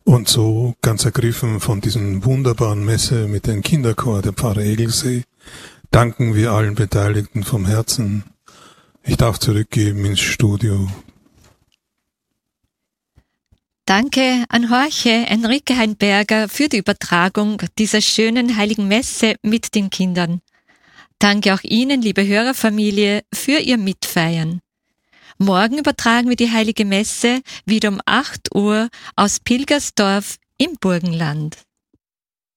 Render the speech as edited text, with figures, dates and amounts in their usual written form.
Und so, ganz ergriffen von diesen wunderbaren Messe mit dem Kinderchor der Pfarrer Egelsee, danken wir allen Beteiligten vom Herzen. Ich darf zurückgeben ins Studio. Danke an Jorge Enrique Heinberger für die Übertragung dieser schönen heiligen Messe mit den Kindern. Danke auch Ihnen, liebe Hörerfamilie, für Ihr Mitfeiern. Morgen übertragen wir die Heilige Messe wieder um 8 Uhr aus Pilgersdorf im Burgenland.